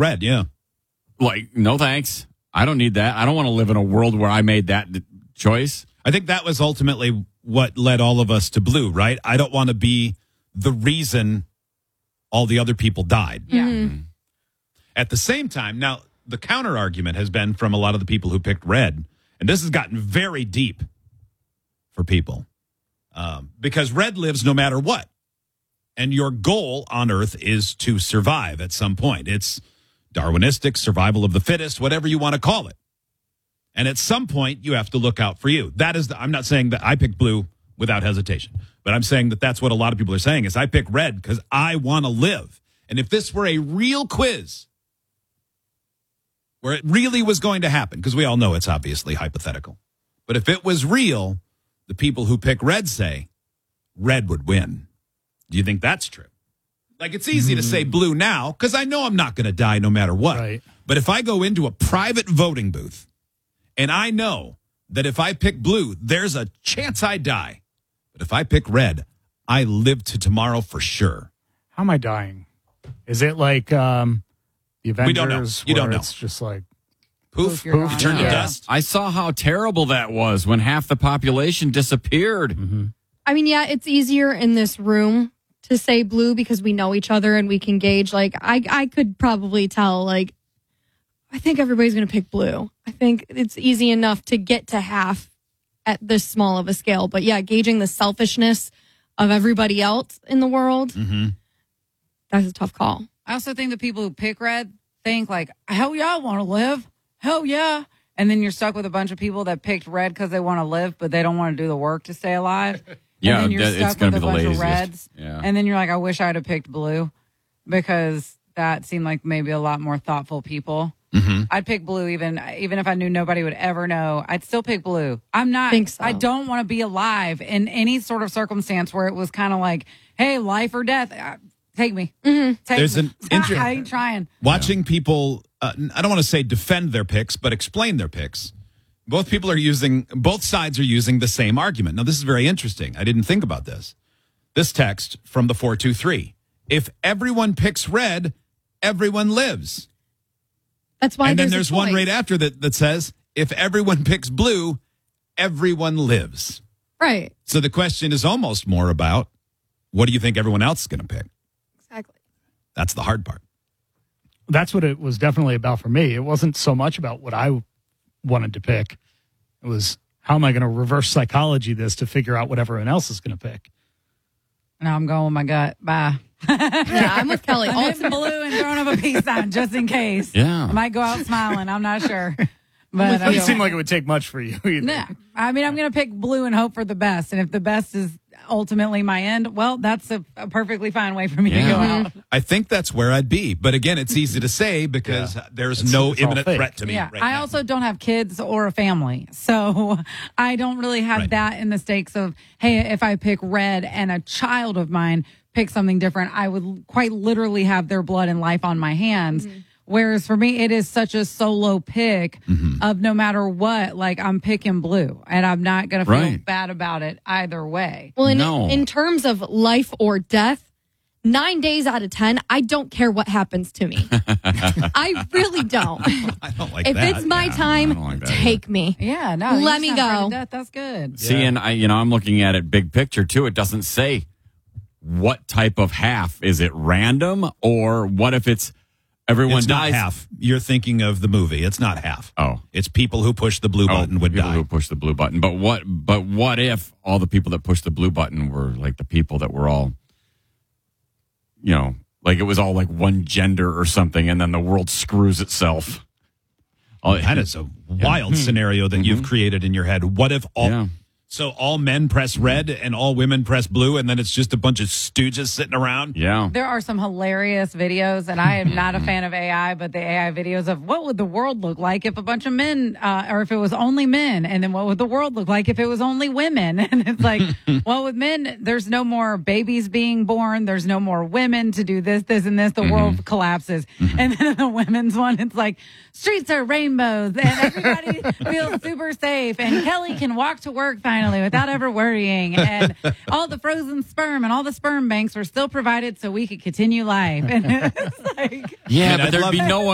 red, yeah. Like, no thanks. I don't need that. I don't want to live in a world where I made that choice. I think that was ultimately what led all of us to blue, right? I don't want to be the reason all the other people died. Yeah. Mm-hmm. At the same time, now, the counter argument has been from a lot of the people who picked red, and this has gotten very deep for people, because red lives no matter what. And your goal on Earth is to survive at some point. It's Darwinistic, survival of the fittest, whatever you want to call it. And at some point, you have to look out for you. That is, I'm not saying that I picked blue without hesitation, but I'm saying that that's what a lot of people are saying is I pick red because I want to live. And if this were a real quiz where it really was going to happen, because we all know it's obviously hypothetical, but if it was real, the people who pick red say red would win. Do you think that's true? Like, it's easy to say blue now because I know I'm not going to die no matter what. Right. But if I go into a private voting booth and I know that if I pick blue, there's a chance I die. But if I pick red, I live to tomorrow for sure. How am I dying? Is it like the Avengers? We don't know. You don't know. It's just like Poof, you're you gone. turn to Yeah. dust. I saw how terrible that was when half the population disappeared. Mm-hmm. I mean, yeah, it's easier in this room to say blue because we know each other and we can gauge. Like, I could probably tell, like, I think everybody's going to pick blue. I think it's easy enough to get to half at this small of a scale. But yeah, gauging the selfishness of everybody else in the world, that's a tough call. I also think the people who pick red think like, hell yeah, I want to live. Hell yeah. And then you're stuck with a bunch of people that picked red because they want to live, but they don't want to do the work to stay alive. Yeah, and then you're it's stuck gonna with be a the bunch of laziest. reds. Yeah. And then you're like, I wish I'd have picked blue because that seemed like maybe a lot more thoughtful people. I'd pick blue even if I knew nobody would ever know. I'd still pick blue. Think so. I don't want to be alive in any sort of circumstance where it was kind of like, hey, life or death. Take me. Take There's me. an I ain't trying. Watching people, I don't want to say defend their picks, but explain their picks. Both sides are using the same argument. Now, this is very interesting. I didn't think about this. This text from the 423. If everyone picks red, everyone lives. That's why And then there's there's one right after that says, if everyone picks blue, everyone lives. Right. So the question is almost more about, what do you think everyone else is going to pick? Exactly. That's the hard part. that's what it was definitely about for me. It wasn't so much about what I wanted to pick. It was, how am I going to reverse psychology this to figure out what everyone else is going to pick? Now I'm going with my gut. Bye. Yeah, I'm with Kelly. I'm hitting blue and throwing up a peace sign just in case. Yeah. I might go out smiling. I'm not sure. But It doesn't seem like it would take much for you either. no, I mean, I'm going to pick blue and hope for the best. And if the best is ultimately my end, well, that's a perfectly fine way for me to go out. I think that's where I'd be. But again, it's easy to say because there's no it's all imminent fake. threat to me. Yeah, right I now. also don't have kids or a family. So I don't really have Right. that in the stakes of, hey, if I pick red and a child of mine pick something different, I would quite literally have their blood and life on my hands. Whereas for me, it is such a solo pick of no matter what, like I'm picking blue and I'm not going to feel Right. bad about it either way. Well, No. in terms of life or death, 9 days out of 10, I don't care what happens to me. I really don't. I don't like If that. it's my I time, don't like that take me. Yeah, no. Let you me sound afraid go. of death. That's good. See, and I'm looking at it big picture too. It doesn't say what type of half. Is it random, or what if it's everyone It's not dies? half. You're thinking of the movie. It's not half. Oh. It's people who push the blue button would people die. who push the blue button. But what if all the people that pushed the blue button were like the people that were all, like it was all like one gender or something, and then the world screws itself. That is a wild scenario that you've created in your head. What if all men press red and all women press blue, and then it's just a bunch of stooges sitting around? Yeah. There are some hilarious videos, and I am not a fan of AI, but the AI videos of what would the world look like if a bunch of men, or if it was only men, and then what would the world look like if it was only women? And it's like, well, with men, there's no more babies being born. There's no more women to do this, this, and this. The world collapses. And then the women's one, it's like, streets are rainbows, and everybody feels super safe, and Kelly can walk to work finally without ever worrying, and all the frozen sperm and all the sperm banks were still provided so we could continue life. And it's like, Yeah, I mean, but I'd there'd love- be no